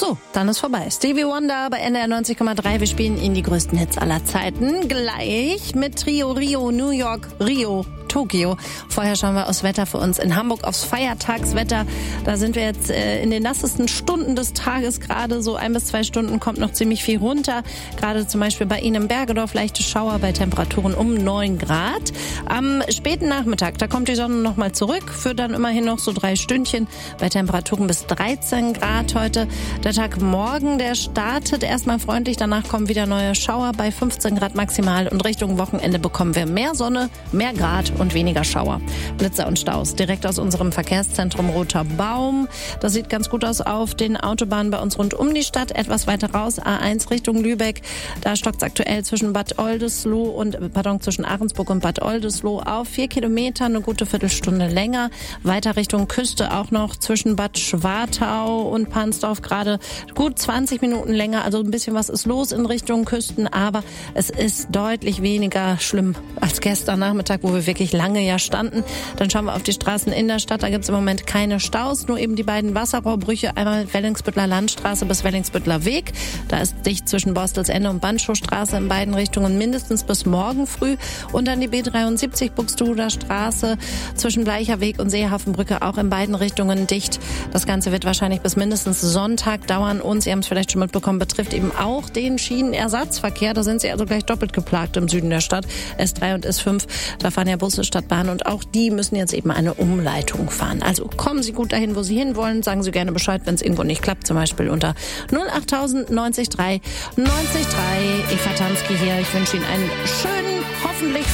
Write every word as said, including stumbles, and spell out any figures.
So, dann ist vorbei. Stevie Wonder bei N D R neunzig Komma drei. Wir spielen Ihnen die größten Hits aller Zeiten. Gleich mit Trio Rio, New York, Rio, Tokio. Vorher schauen wir aufs Wetter für uns in Hamburg, aufs Feiertagswetter. Da sind wir jetzt äh, in den nassesten Stunden des Tages gerade. So ein bis zwei Stunden kommt noch ziemlich viel runter. Gerade zum Beispiel bei Ihnen im Bergedorf leichte Schauer bei Temperaturen um neun Grad. Am späten Nachmittag, da kommt die Sonne noch mal zurück. Für dann immerhin noch so drei Stündchen bei Temperaturen bis dreizehn Grad heute. Der Tag morgen, der startet erstmal freundlich. Danach kommen wieder neue Schauer bei fünfzehn Grad maximal. Und Richtung Wochenende bekommen wir mehr Sonne, mehr Grad und weniger Schauer. Blitzer und Staus direkt aus unserem Verkehrszentrum Roter Baum. Das sieht ganz gut aus auf den Autobahnen bei uns rund um die Stadt. Etwas weiter raus, A eins Richtung Lübeck. Da stockt es aktuell zwischen Bad Oldesloe und, pardon, zwischen Ahrensburg und Bad Oldesloe auf vier Kilometer, eine gute Viertelstunde länger. Weiter Richtung Küste auch noch zwischen Bad Schwartau und Pansdorf gerade gut zwanzig Minuten länger. Also ein bisschen was ist los in Richtung Küsten, aber es ist deutlich weniger schlimm als gestern Nachmittag, wo wir wirklich lange ja standen. Dann schauen wir auf die Straßen in der Stadt. Da gibt es im Moment keine Staus, nur eben die beiden Wasserrohrbrüche. Einmal Wellingsbüttler Landstraße bis Wellingsbüttler Weg. Da ist dicht zwischen Borstelsende und Bandschowstraße in beiden Richtungen mindestens bis morgen früh. Und dann die B dreiundsiebzig Buxtehuder Straße zwischen Bleicherweg und Seehafenbrücke auch in beiden Richtungen dicht. Das Ganze wird wahrscheinlich bis mindestens Sonntag dauern. Und Sie haben es vielleicht schon mitbekommen, betrifft eben auch den Schienenersatzverkehr. Da sind Sie also gleich doppelt geplagt im Süden der Stadt. S drei und S fünf, da fahren ja Busse statt Bahn und auch die müssen jetzt eben eine Umleitung fahren. Also kommen Sie gut dahin, wo Sie hinwollen. Sagen Sie gerne Bescheid, wenn es irgendwo nicht klappt. Zum Beispiel unter null acht null null neun drei neun drei. Eva Tansky hier. Ich wünsche Ihnen einen schönen, hoffentlich